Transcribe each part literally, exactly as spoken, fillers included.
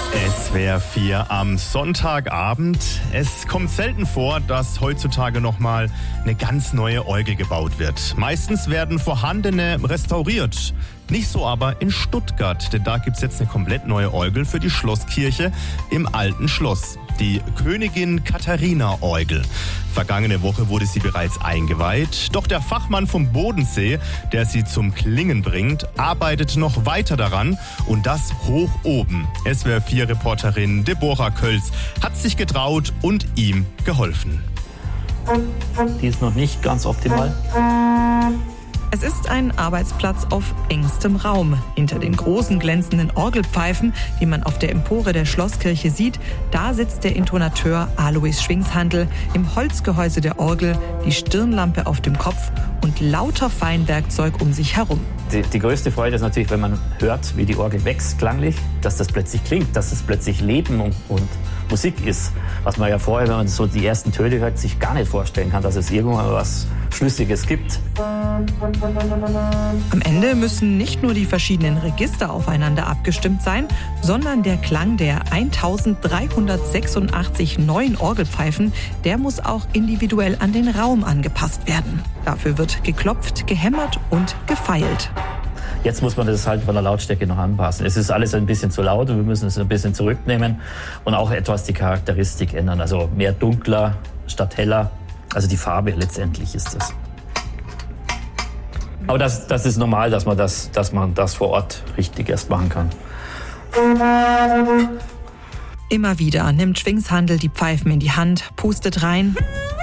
S W R vier am Sonntagabend. Es kommt selten vor, dass heutzutage nochmal eine ganz neue Orgel gebaut wird. Meistens werden vorhandene restauriert. Nicht so aber in Stuttgart, denn da gibt's jetzt eine komplett neue Orgel für die Schlosskirche im Alten Schloss. Die Königin Katharina Orgel. Vergangene Woche wurde sie bereits eingeweiht. Doch der Fachmann vom Bodensee, der sie zum Klingen bringt, arbeitet noch weiter daran. Und das hoch oben. S W R vier Reporterin Deborah Kölz hat sich getraut und ihm geholfen. Die ist noch nicht ganz optimal. Es ist ein Arbeitsplatz auf engstem Raum. Hinter den großen glänzenden Orgelpfeifen, die man auf der Empore der Schlosskirche sieht, da sitzt der Intonateur Alois Schwingshandl im Holzgehäuse der Orgel, die Stirnlampe auf dem Kopf und lauter Feinwerkzeug um sich herum. Die, die größte Freude ist natürlich, wenn man hört, wie die Orgel wächst klanglich, dass das plötzlich klingt, dass es plötzlich Leben und, und Musik ist. Was man ja vorher, wenn man so die ersten Töne hört, sich gar nicht vorstellen kann, dass es irgendwann was Schlüssiges gibt. Am Ende müssen nicht nur die verschiedenen Register aufeinander abgestimmt sein, sondern der Klang der eintausenddreihundertsechsundachtzig neuen Orgelpfeifen, der muss auch individuell an den Raum angepasst werden. Dafür wird geklopft, gehämmert und gefeilt. Jetzt muss man das halt von der Lautstärke noch anpassen. Es ist alles ein bisschen zu laut und wir müssen es ein bisschen zurücknehmen und auch etwas die Charakteristik ändern. Also mehr dunkler statt heller. Also die Farbe letztendlich ist das. Aber das, das ist normal, dass man das, dass man das vor Ort richtig erst machen kann. Immer wieder nimmt Schwingshandl die Pfeifen in die Hand, pustet rein.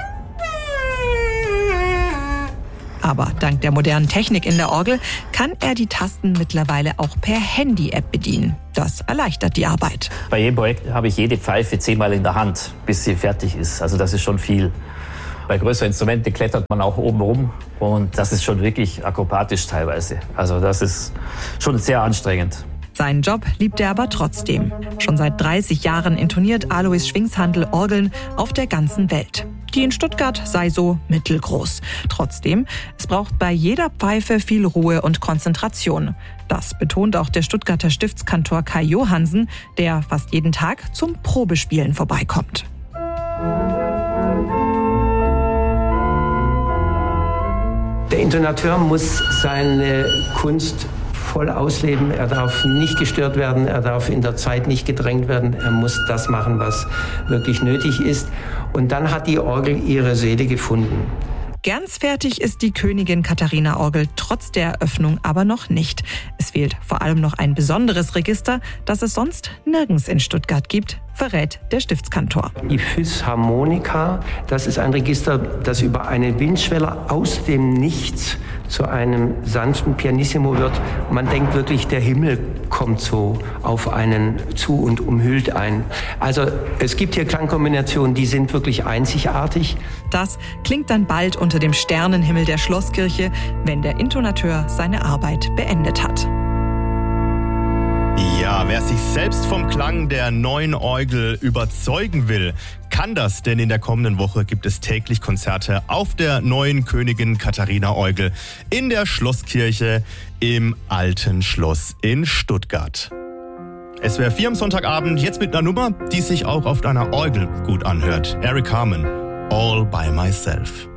Aber dank der modernen Technik in der Orgel kann er die Tasten mittlerweile auch per Handy-App bedienen. Das erleichtert die Arbeit. Bei jedem Projekt habe ich jede Pfeife zehnmal in der Hand, bis sie fertig ist. Also das ist schon viel. Bei größeren Instrumenten klettert man auch oben rum und das ist schon wirklich akrobatisch teilweise. Also das ist schon sehr anstrengend. Seinen Job liebt er aber trotzdem. Schon seit dreißig Jahren intoniert Alois Schwingshandl Orgeln auf der ganzen Welt. Die in Stuttgart sei so mittelgroß. Trotzdem, es braucht bei jeder Pfeife viel Ruhe und Konzentration. Das betont auch der Stuttgarter Stiftskantor Kai Johansen, der fast jeden Tag zum Probespielen vorbeikommt. Der Intonateur muss seine Kunst voll ausleben. Er darf nicht gestört werden, er darf in der Zeit nicht gedrängt werden. Er muss das machen, was wirklich nötig ist. Und dann hat die Orgel ihre Seele gefunden. Ganz fertig ist die Königin Katharina Orgel trotz der Eröffnung aber noch nicht. Es fehlt vor allem noch ein besonderes Register, das es sonst nirgends in Stuttgart gibt, verrät der Stiftskantor. Die Physharmonika, das ist ein Register, das über eine Windschwelle aus dem Nichts zu einem sanften Pianissimo wird. Man denkt wirklich, der Himmel kommt so auf einen zu und umhüllt einen. Also es gibt hier Klangkombinationen, die sind wirklich einzigartig. Das klingt dann bald unter dem Sternenhimmel der Schlosskirche, wenn der Intonateur seine Arbeit beendet hat. Ja, wer sich selbst vom Klang der neuen Orgel überzeugen will, kann das, denn in der kommenden Woche gibt es täglich Konzerte auf der neuen Königin Katharina Orgel in der Schlosskirche im Alten Schloss in Stuttgart. S W R vier am Sonntagabend, jetzt mit einer Nummer, die sich auch auf einer Orgel gut anhört. Eric Carmen, All by Myself.